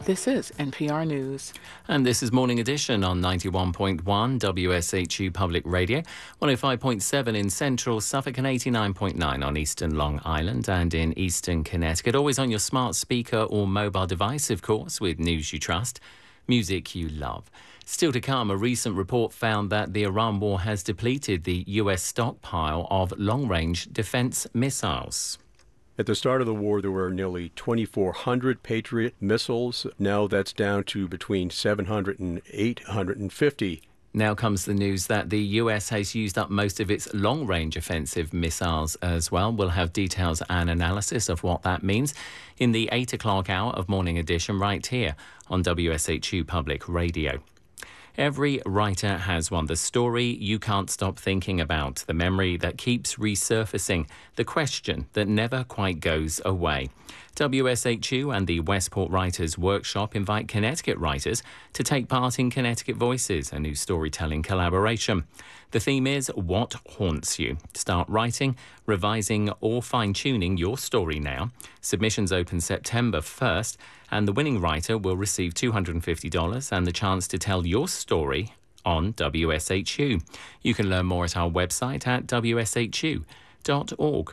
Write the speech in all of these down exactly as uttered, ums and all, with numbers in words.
This is N P R News. And this is Morning Edition on ninety-one point one W S H U Public Radio, one oh five point seven in central Suffolk and eighty-nine point nine on eastern Long Island and in eastern Connecticut. Always on your smart speaker or mobile device, of course, with news you trust, music you love. Still to come, a recent report found that the Iran war has depleted the U S stockpile of long-range defense missiles. At the start of the war, there were nearly twenty-four hundred Patriot missiles. Now that's down to between seven hundred and eight hundred fifty. Now comes the news that the U S has used up most of its long-range offensive missiles as well. We'll have details and analysis of what that means in the eight o'clock hour of Morning Edition right here on W S H U Public Radio. Every writer has one. The story you can't stop thinking about, the memory that keeps resurfacing, the question that never quite goes away. W S H U and the Westport Writers Workshop invite Connecticut writers to take part in Connecticut Voices, a new storytelling collaboration. The theme is What Haunts You? Start writing, revising or fine-tuning your story now. Submissions open September first, and the winning writer will receive two hundred fifty dollars and the chance to tell your story on W S H U. You can learn more at our website at w s h u dot org.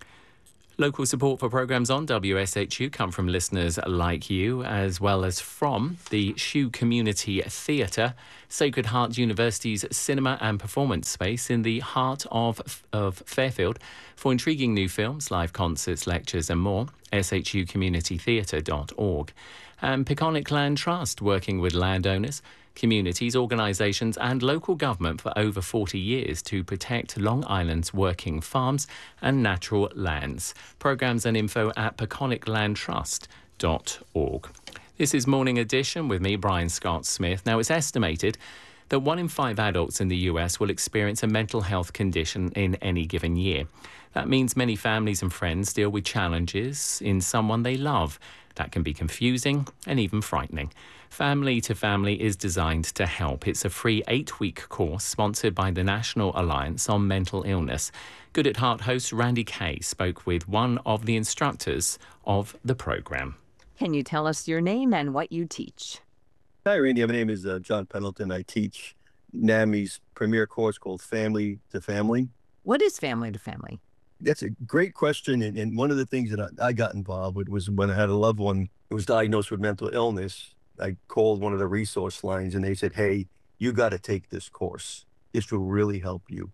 Local support for programmes on W S H U come from listeners like you, as well as from the Shoe Community Theatre, Sacred Heart University's cinema and performance space in the heart of, of Fairfield. For intriguing new films, live concerts, lectures and more, s h u community theatre dot org. And Peconic Land Trust, working with landowners, communities, organisations and local government for over forty years to protect Long Island's working farms and natural lands. Programmes and info at peconic land trust dot org. This is Morning Edition with me, Brian Scott Smith. Now, it's estimated that one in five adults in the U S will experience a mental health condition in any given year. That means many families and friends deal with challenges in someone they love. That can be confusing and even frightening. Family to Family is designed to help. It's a free eight-week course sponsored by the National Alliance on Mental Illness. Good at Heart host Randy Kay spoke with one of the instructors of the program. Can you tell us your name and what you teach? Hi, Randy. My name is uh, John Pendleton. I teach NAMI's premier course called Family to Family. What is Family to Family? That's a great question. And, and one of the things that I, I got involved with was when I had a loved one who was diagnosed with mental illness. I called one of the resource lines and they said, hey, you got to take this course. This will really help you.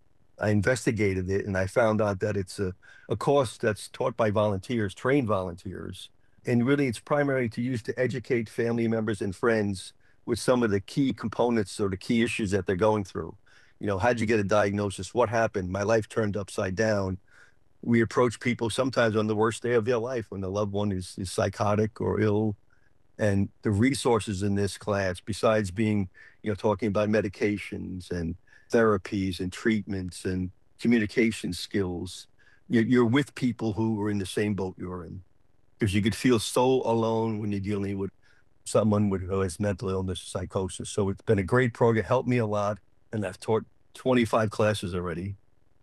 I investigated it and I found out that it's a, a course that's taught by volunteers, trained volunteers. And really it's primarily to use to educate family members and friends with some of the key components or the key issues that they're going through. You know, how'd you get a diagnosis? What happened? My life turned upside down. We approach people sometimes on the worst day of their life when the loved one is, is psychotic or ill. And the resources in this class, besides being, you know, talking about medications and therapies and treatments and communication skills, you're, you're with people who are in the same boat you're in. Because you could feel so alone when you're dealing with someone with, who has mental illness, psychosis. So it's been a great program, helped me a lot. And I've taught twenty-five classes already.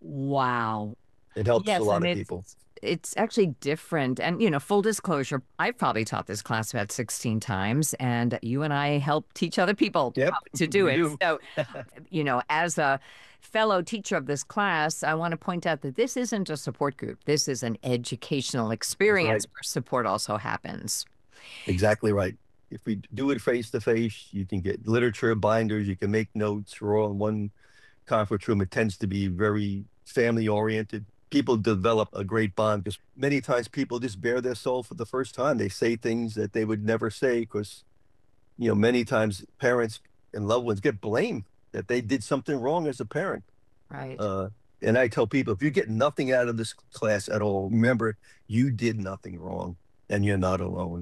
Wow. It helps yes, a lot and of it's, people. It's actually different. And, you know, full disclosure, I've probably taught this class about sixteen times, and you and I help teach other people Yep, to do it. do. So, you know, as a fellow teacher of this class, I want to point out that this isn't a support group. This is an educational experience Right. where support also happens. Exactly right. If we do it face to face, you can get literature binders, you can make notes. We're all in one conference room. It tends to be very family oriented. People develop a great bond because many times people just bare their soul for the first time. They say things that they would never say because, you know, many times parents and loved ones get blamed that they did something wrong as a parent. Right. Uh, and I tell people, if you get nothing out of this class at all, remember, you did nothing wrong and you're not alone.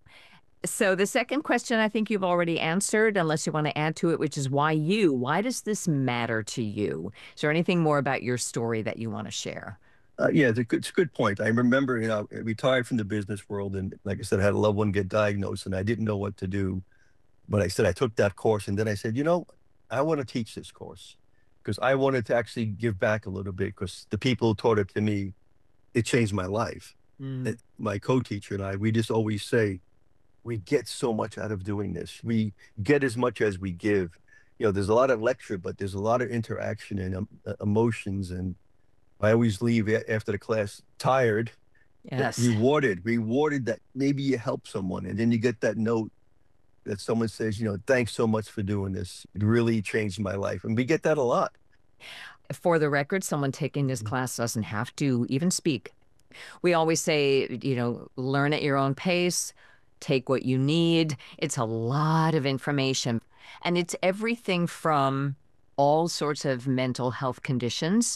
So the second question I think you've already answered, unless you want to add to it, which is why you? Why does this matter to you? Is there anything more about your story that you want to share? Uh, yeah, it's a, good, it's a good point. I remember, you know, I retired from the business world. And like I said, I had a loved one get diagnosed and I didn't know what to do. But I said, I took that course. And then I said, you know, I want to teach this course because I wanted to actually give back a little bit because the people who taught it to me, it changed my life. Mm. My co-teacher and I, we just always say, we get so much out of doing this. We get as much as we give. You know, there's a lot of lecture, but there's a lot of interaction and um, uh, emotions. And I always leave a- after the class tired, Yes. rewarded, rewarded that maybe you help someone. And then you get that note that someone says, you know, thanks so much for doing this. It really changed my life. And we get that a lot. For the record, someone taking this class doesn't have to even speak. We always say, you know, learn at your own pace, take what you need. It's a lot of information. And it's everything from all sorts of mental health conditions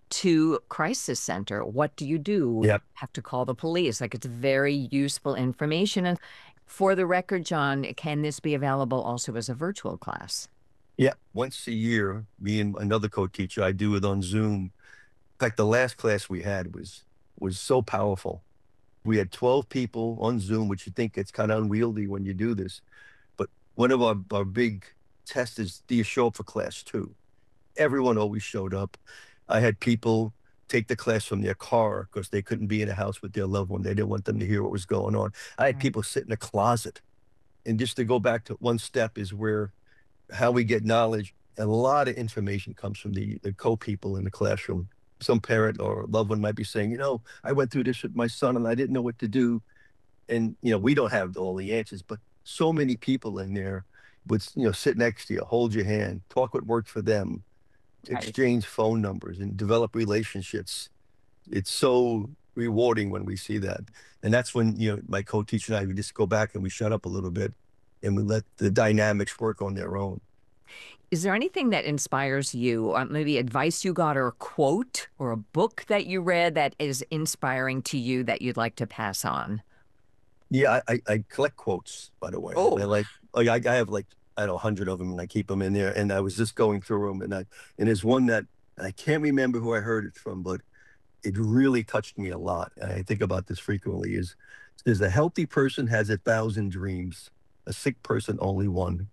to crisis center. What do you do? Yep. Have to call the police. Like, it's very useful information. And for the record, John, can this be available also as a virtual class? Yeah. Once a year, me and another co-teacher, I do it on Zoom. In fact, the last class we had was was so powerful. We had twelve people on Zoom, which you think it's kind of unwieldy when you do this. But one of our, our big tests is, do you show up for class too? Everyone always showed up. I had people take the class from their car because they couldn't be in a house with their loved one. They didn't want them to hear what was going on. I had Right. people sit in a closet. And just to go back to one step is where how we get knowledge. A lot of information comes from the, the co-people in the classroom. Some parent or loved one might be saying, you know, I went through this with my son and I didn't know what to do. And, you know, we don't have all the answers, but so many people in there would, you know, sit next to you, hold your hand, talk what worked for them, Right. exchange phone numbers and develop relationships. It's so rewarding when we see that. And that's when, you know, my co-teacher and I, we just go back and we shut up a little bit and we let the dynamics work on their own. Is there anything that inspires you, or maybe advice you got, or a quote, or a book that you read that is inspiring to you that you'd like to pass on? Yeah, I, I, I collect quotes, by the way. Oh. I like, like I, I have like, I don't know, a hundred of them and I keep them in there. And I was just going through them and I, and there's one that I can't remember who I heard it from, but it really touched me a lot. I think about this frequently is, is a healthy person has a thousand dreams, a sick person only one.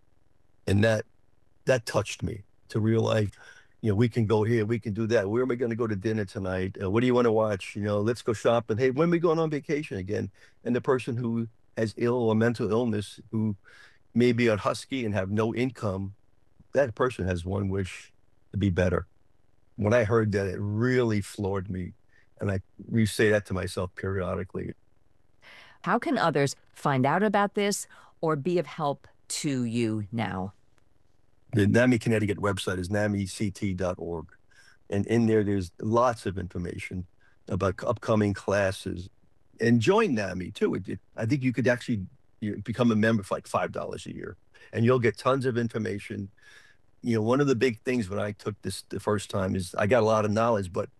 And that, that touched me to realize, you know, we can go here, we can do that. Where am I going to go to dinner tonight? Uh, what do you want to watch? You know, let's go shopping. Hey, when are we going on vacation again? And the person who has ill or mental illness, who may be on Husky and have no income, that person has one wish to be better. When I heard that, it really floored me. And I re-say that to myself periodically. How can others find out about this or be of help to you now? The NAMI Connecticut website is nami c t dot org. And in there, there's lots of information about upcoming classes. And join NAMI too. It, it, I think you could actually you know, become a member for like five dollars a year. And you'll get tons of information. You know, one of the big things when I took this the first time is I got a lot of knowledge, but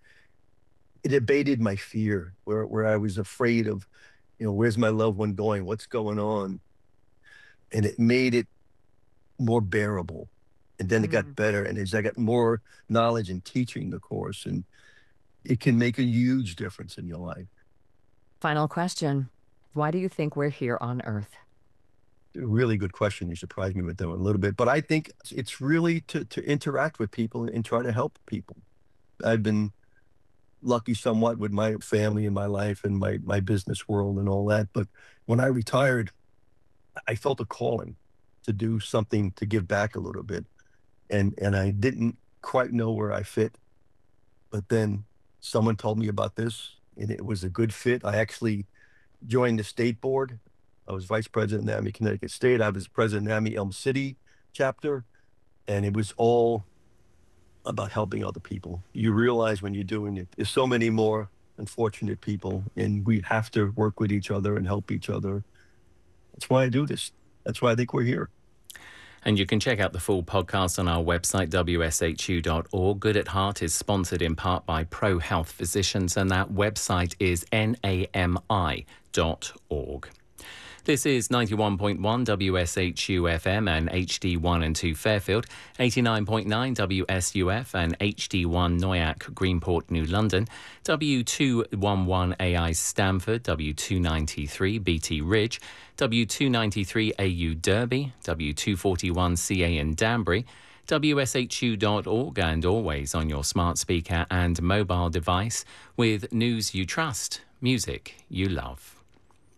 it abated my fear where, where I was afraid of, you know, where's my loved one going? What's going on? And it made it more bearable. And then it got Mm. better. And as I got more knowledge in teaching the course, and it can make a huge difference in your life. Final question. Why do you think we're here on Earth? A really good question. You surprised me with that one a little bit. But I think it's really to, to interact with people and try to help people. I've been lucky somewhat with my family and my life and my, my business world and all that. But when I retired, I felt a calling to do something to give back a little bit. And, and I didn't quite know where I fit. But then someone told me about this and it was a good fit. I actually joined the state board. I was vice president of NAMI Connecticut State. I was president of NAMI Elm City chapter. And it was all about helping other people. You realize when you're doing it, there's so many more unfortunate people and we have to work with each other and help each other. That's why I do this. That's why I think we're here. And you can check out the full podcast on our website, w s h u dot org. Good at Heart is sponsored in part by Pro Health Physicians, and that website is n a m i dot org. This is ninety-one point one W S H U F M and H D one and two Fairfield, eighty-nine point nine W S U F and H D one Noyac, Greenport, New London, W two eleven A I Stamford, W two ninety-three B T Ridge, W two ninety-three A U Derby, W two forty-one C A in Danbury, W S H U dot org, and always on your smart speaker and mobile device with news you trust, music you love.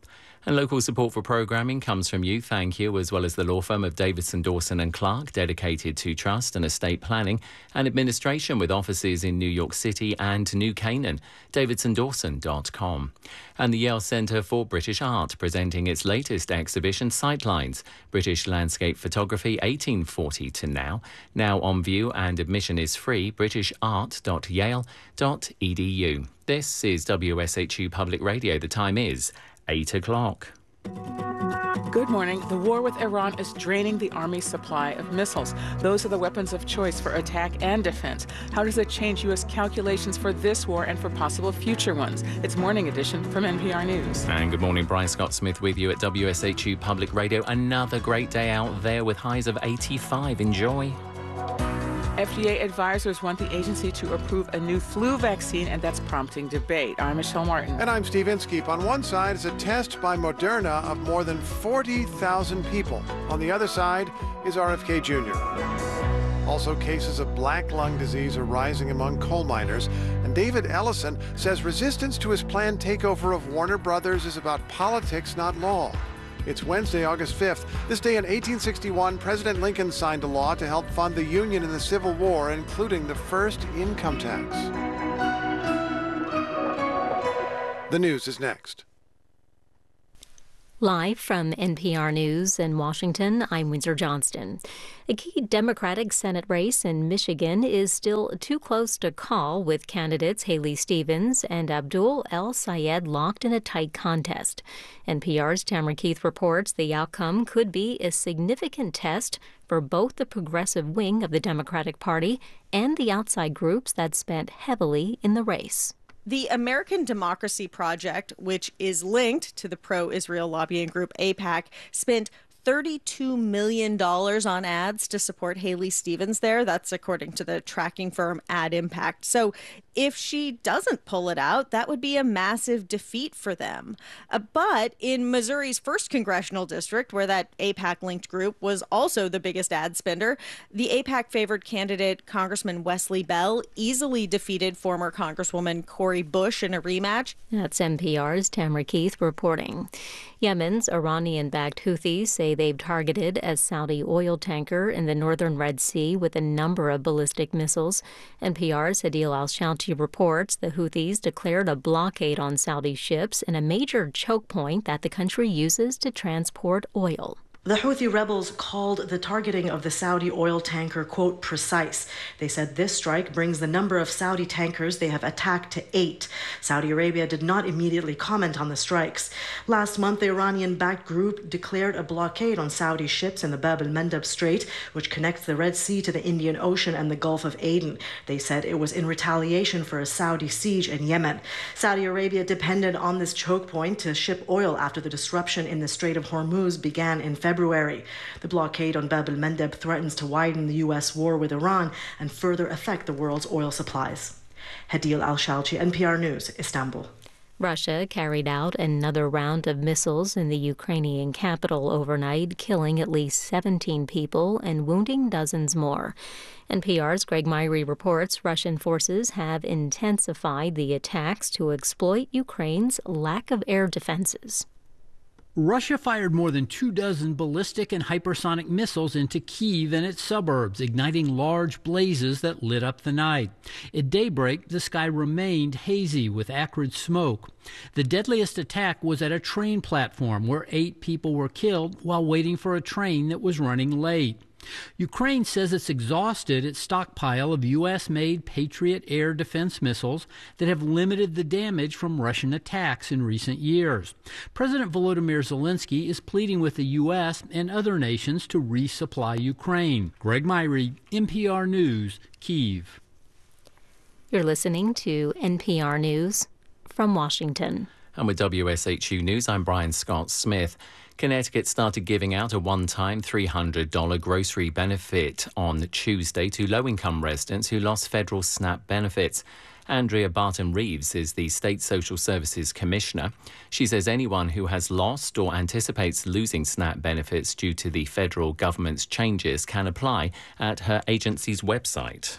And local support for programming comes from you, thank you, as well as the law firm of Davidson, Dawson and Clark, dedicated to trust and estate planning and administration with offices in New York City and New Canaan. davidson dawson dot com. And the Yale Centre for British Art presenting its latest exhibition, Sightlines, British Landscape Photography eighteen forty to now. Now on view and admission is free, british art dot yale dot e d u. This is W S H U Public Radio. The time is eight o'clock. Good morning. The war with Iran is draining the Army's supply of missiles. Those are the weapons of choice for attack and defense. How does it change U S calculations for this war and for possible future ones? It's Morning Edition from N P R News. And good morning, Brian Scott Smith with you at W S H U Public Radio. Another great day out there with highs of eighty-five. Enjoy. F D A advisors want the agency to approve a new flu vaccine, and that's prompting debate. I'm Michelle Martin. And I'm Steve Inskeep. On one side is a test by Moderna of more than forty thousand people. On the other side is R F K Junior Also, cases of black lung disease are rising among coal miners. And David Ellison says resistance to his planned takeover of Warner Brothers is about politics, not law. It's Wednesday, August fifth. This day in eighteen sixty-one, President Lincoln signed a law to help fund the Union in the Civil War, including the first income tax. The news is next. Live from N P R News in Washington, I'm Windsor Johnston. A key Democratic Senate race in Michigan is still too close to call, with candidates Haley Stevens and Abdul El-Sayed locked in a tight contest. N P R's Tamara Keith reports the outcome could be a significant test for both the progressive wing of the Democratic Party and the outside groups that spent heavily in the race. The American Democracy Project, which is linked to the pro-Israel lobbying group AIPAC, spent thirty-two million dollars on ads to support Haley Stevens there. That's according to the tracking firm Ad Impact. So if she doesn't pull it out, that would be a massive defeat for them. Uh, but in Missouri's first congressional district, where that AIPAC-linked group was also the biggest ad spender, the AIPAC-favored candidate, Congressman Wesley Bell, easily defeated former Congresswoman Cori Bush in a rematch. That's N P R's Tamara Keith reporting. Yemen's Iranian-backed Houthis say they've targeted a Saudi oil tanker in the northern Red Sea with a number of ballistic missiles. N P R's Hadil Al-Shalti reports the Houthis declared a blockade on Saudi ships in a major choke point that the country uses to transport oil. The Houthi rebels called the targeting of the Saudi oil tanker, quote, precise. They said this strike brings the number of Saudi tankers they have attacked to eight. Saudi Arabia did not immediately comment on the strikes. Last month, the Iranian-backed group declared a blockade on Saudi ships in the Bab el-Mandeb Strait, which connects the Red Sea to the Indian Ocean and the Gulf of Aden. They said it was in retaliation for a Saudi siege in Yemen. Saudi Arabia depended on this choke point to ship oil after the disruption in the Strait of Hormuz began in February. February. The blockade on Bab el-Mandeb threatens to widen the U S war with Iran and further affect the world's oil supplies. Hadil Al-Shalchi, N P R News, Istanbul. Russia carried out another round of missiles in the Ukrainian capital overnight, killing at least seventeen people and wounding dozens more. N P R's Greg Myrie reports Russian forces have intensified the attacks to exploit Ukraine's lack of air defenses. Russia fired more than two dozen ballistic and hypersonic missiles into Kyiv and its suburbs, igniting large blazes that lit up the night. At daybreak, the sky remained hazy with acrid smoke. The deadliest attack was at a train platform where eight people were killed while waiting for a train that was running late. Ukraine says it's exhausted its stockpile of U S-made Patriot air defense missiles that have limited the damage from Russian attacks in recent years. President Volodymyr Zelensky is pleading with the U S and other nations to resupply Ukraine. Greg Myrie, N P R News, Kyiv. You're listening to N P R News from Washington. And with W S H U News, I'm Brian Scott Smith. Connecticut started giving out a one-time three hundred dollars grocery benefit on Tuesday to low-income residents who lost federal SNAP benefits. Andrea Barton-Reeves is the State Social Services Commissioner. She says anyone who has lost or anticipates losing SNAP benefits due to the federal government's changes can apply at her agency's website.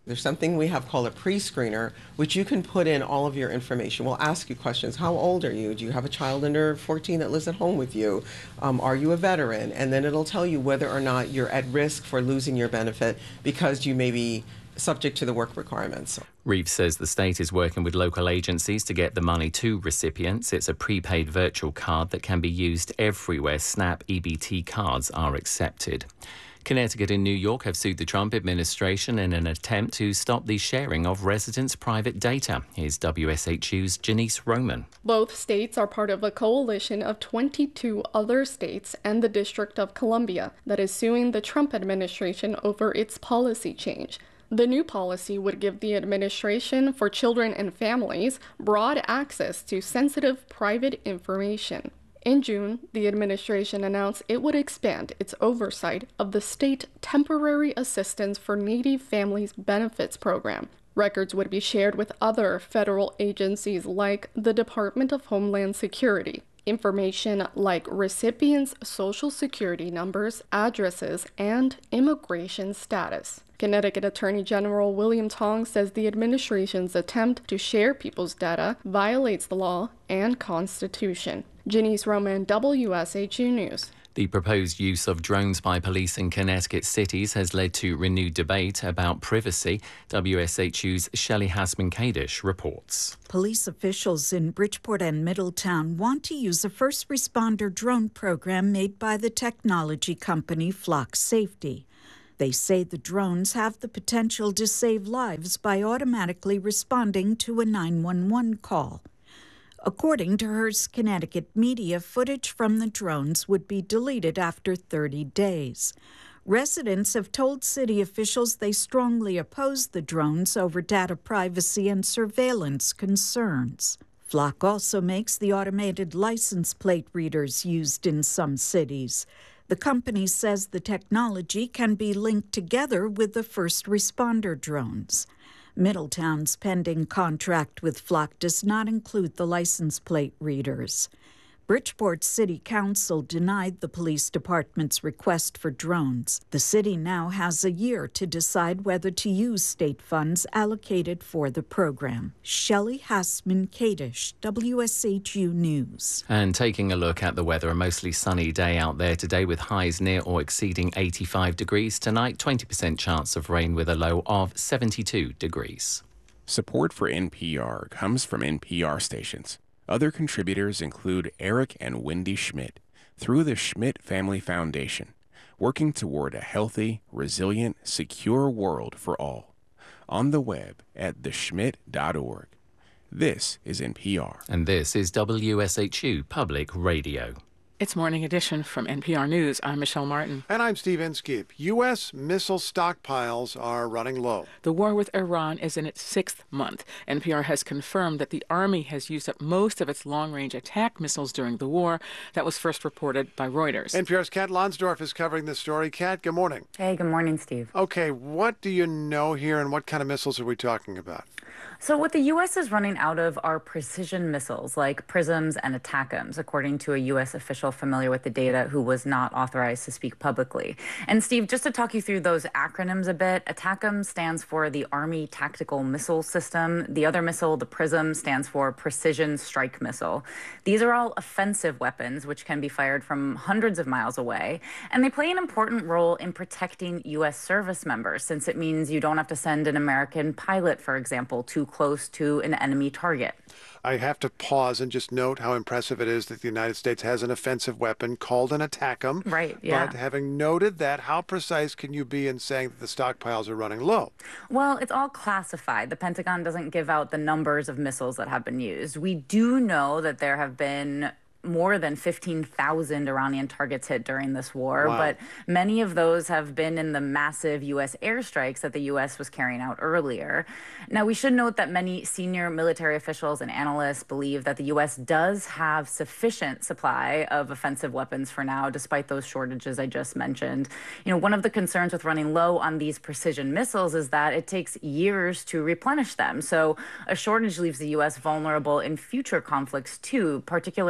There's something we have called a pre-screener, which you can put in all of your information. We'll ask you questions. How old are you? Do you have a child under fourteen that lives at home with you? Um, are you a veteran? And then it'll tell you whether or not you're at risk for losing your benefit because you may be subject to the work requirements. Reeves says the state is working with local agencies to get the money to recipients. It's a prepaid virtual card that can be used everywhere SNAP E B T cards are accepted. Connecticut and New York have sued the Trump administration in an attempt to stop the sharing of residents' private data. Here's W S H U's Janice Roman. Both states are part of a coalition of twenty-two other states and the District of Columbia that is suing the Trump administration over its policy change. The new policy would give the Administration for Children and Families broad access to sensitive private information. In June, the administration announced it would expand its oversight of the state Temporary Assistance for Needy Families Benefits program. Records would be shared with other federal agencies like the Department of Homeland Security. Information like recipients' social security numbers, addresses, and immigration status. Connecticut Attorney General William Tong says the administration's attempt to share people's data violates the law and Constitution. Janice Roman, W S H U News. The proposed use of drones by police in Connecticut cities has led to renewed debate about privacy. W S H U's Shelley Hasman-Kadish reports. Police officials in Bridgeport and Middletown want to use a first responder drone program made by the technology company Flock Safety. They say the drones have the potential to save lives by automatically responding to a nine one one call. According to Hearst Connecticut media, footage from the drones would be deleted after thirty days. Residents have told city officials they strongly oppose the drones over data privacy and surveillance concerns. Flock also makes the automated license plate readers used in some cities. The company says the technology can be linked together with the first responder drones. Middletown's pending contract with Flock does not include the license plate readers. Bridgeport City Council denied the police department's request for drones. The city now has a year to decide whether to use state funds allocated for the program. Shelley Hasman-Kadish, W S H U News. And taking a look at the weather, a mostly sunny day out there today with highs near or exceeding eighty-five degrees. Tonight, twenty percent chance of rain with a low of seventy-two degrees. Support for N P R comes from N P R stations. Other contributors include Eric and Wendy Schmidt through the Schmidt Family Foundation, working toward a healthy, resilient, secure world for all. On the web at the schmidt dot org. This is N P R. And this is W S H U Public Radio. It's Morning Edition from N P R News. I'm Michelle Martin. And I'm Steve Inskeep. U S missile stockpiles are running low. The war with Iran is in its sixth month. N P R has confirmed that the Army has used up most of its long-range attack missiles during the war. That was first reported by Reuters. N P R's Kat Lonsdorf is covering this story. Kat, good morning. Hey, good morning, Steve. Okay, what do you know here and what kind of missiles are we talking about? So what the U S is running out of are precision missiles like PrSMs and ATACMS, according to a U S official familiar with the data who was not authorized to speak publicly. And Steve, just to talk you through those acronyms a bit, ATACMS stands for the Army Tactical Missile System. The other missile, the PrSM, stands for Precision Strike Missile. These are all offensive weapons which can be fired from hundreds of miles away, and they play an important role in protecting U S service members, since it means you don't have to send an American pilot, for example, too close to an enemy target. I have to pause and just note how impressive it is that the United States has an offensive weapon called an ATACMS. Right, yeah. But having noted that, how precise can you be in saying that the stockpiles are running low? Well, it's all classified. The Pentagon doesn't give out the numbers of missiles that have been used. We do know that there have been more than fifteen thousand Iranian targets hit during this war, wow. but many of those have been in the massive U S airstrikes that the U S was carrying out earlier. Now, we should note that many senior military officials and analysts believe that the U S does have sufficient supply of offensive weapons for now, despite those shortages I just mentioned. You know, one of the concerns with running low on these precision missiles is that it takes years to replenish them. So a shortage leaves the U S vulnerable in future conflicts too, particularly if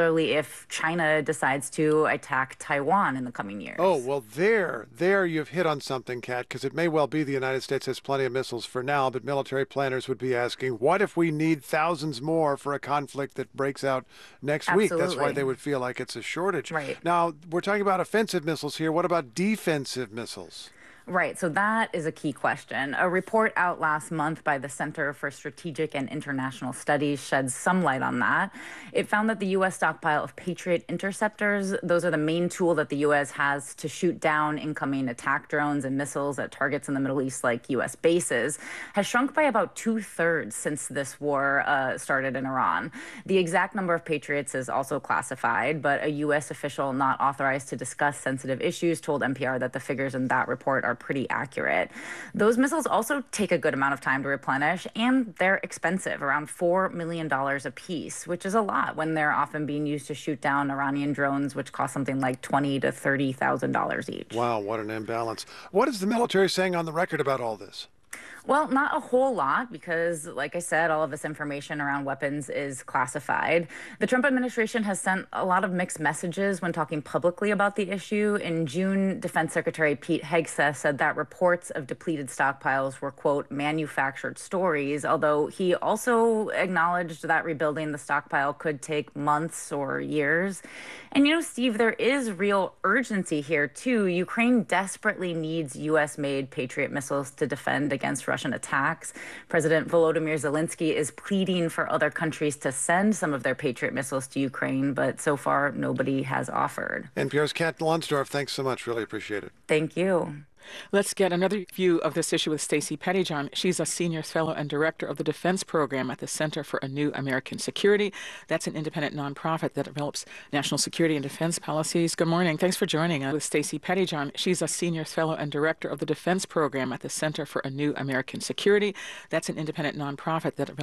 if China decides to attack Taiwan in the coming years. Oh, well, there, there you've hit on something, Kat, because it may well be the United States has plenty of missiles for now, but military planners would be asking, what if we need thousands more for a conflict that breaks out next Absolutely. week? That's why they would feel like it's a shortage. Right. Now, we're talking about offensive missiles here. What about defensive missiles? Right, so that is a key question. A report out last month by the Center for Strategic and International Studies sheds some light on that. It found that the U S stockpile of Patriot interceptors, those are the main tool that the U S has to shoot down incoming attack drones and missiles at targets in the Middle East like U S bases, has shrunk by about two-thirds since this war uh, started in Iran. The exact number of Patriots is also classified, but a U S official not authorized to discuss sensitive issues told N P R that the figures in that report are pretty accurate. Those missiles also take a good amount of time to replenish, and they're expensive, around four million dollars a piece, which is a lot when they're often being used to shoot down Iranian drones, which cost something like twenty thousand to thirty thousand dollars each. Wow, what an imbalance. What is the military saying on the record about all this? Well, not a whole lot because, like I said, all of this information around weapons is classified. The Trump administration has sent a lot of mixed messages when talking publicly about the issue. In June, Defense Secretary Pete Hegseth said that reports of depleted stockpiles were, quote, manufactured stories, although he also acknowledged that rebuilding the stockpile could take months or years. And, you know, Steve, there is real urgency here, too. Ukraine desperately needs U S-made Patriot missiles to defend against Russian attacks. President Volodymyr Zelensky is pleading for other countries to send some of their Patriot missiles to Ukraine, but so far nobody has offered. N P R's Kat Lonsdorf, thanks so much. Really appreciate it. Thank you. Let's get another view of this issue with Stacey Pettyjohn. She's a senior fellow and director of the Defense Program at the Center for a New American Security. That's an independent nonprofit that develops national security and defense policies. Good morning. Thanks for joining us with Stacey Pettyjohn. She's a senior fellow and director of the Defense Program at the Center for a New American Security. That's an independent nonprofit that develops